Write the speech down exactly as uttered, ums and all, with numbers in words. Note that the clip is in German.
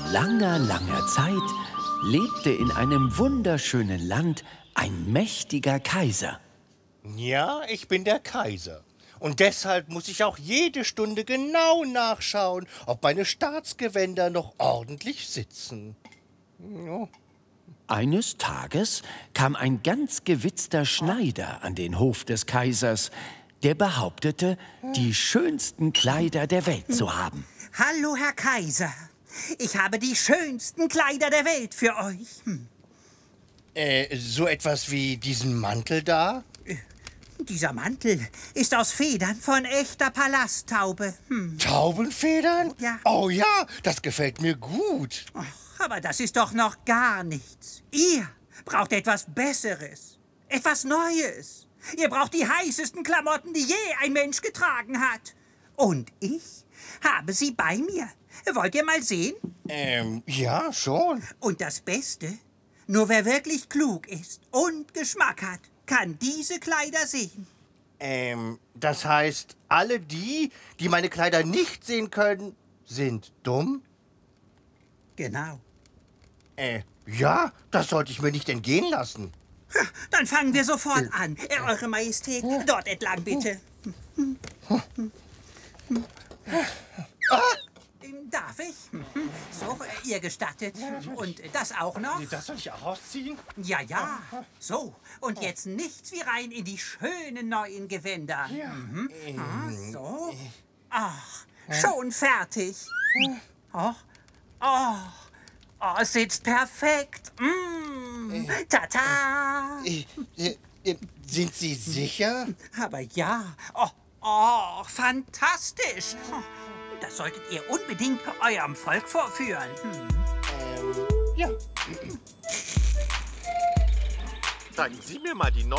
langer, langer Zeit lebte in einem wunderschönen Land ein mächtiger Kaiser. Ja, ich bin der Kaiser. Und deshalb muss ich auch jede Stunde genau nachschauen, ob meine Staatsgewänder noch ordentlich sitzen. Ja. Eines Tages kam ein ganz gewitzter Schneider an den Hof des Kaisers, der behauptete, die schönsten Kleider der Welt zu haben. Hallo, Herr Kaiser. Ich habe die schönsten Kleider der Welt für euch. Hm. Äh, so etwas wie diesen Mantel da? Dieser Mantel ist aus Federn von echter Palasttaube. Hm. Taubenfedern? Ja. Oh ja, das gefällt mir gut. Ach, aber das ist doch noch gar nichts. Ihr braucht etwas Besseres, etwas Neues. Ihr braucht die heißesten Klamotten, die je ein Mensch getragen hat. Und ich habe sie bei mir. Wollt ihr mal sehen? Ähm, ja, schon. Und das Beste, nur wer wirklich klug ist und Geschmack hat, kann diese Kleider sehen. Ähm, das heißt, alle die, die meine Kleider nicht sehen können, sind dumm? Genau. Äh, ja, das sollte ich mir nicht entgehen lassen. Dann fangen wir sofort an. Äh, Eure Majestät, dort entlang bitte. Ah! Darf ich? So, äh, ihr gestattet. Und das auch noch? Das soll ich auch ausziehen? Ja, ja. So, und jetzt nichts wie rein in die schönen neuen Gewänder. Ja. Mhm. Ah, so. Ach, schon fertig. Oh, oh, oh, es sitzt perfekt. Mm. Tata. Äh, äh, äh, sind Sie sicher? Aber ja. Oh, oh, fantastisch. Das solltet ihr unbedingt eurem Volk vorführen. Hm. Ähm, ja. Zeigen Sie mir mal die neue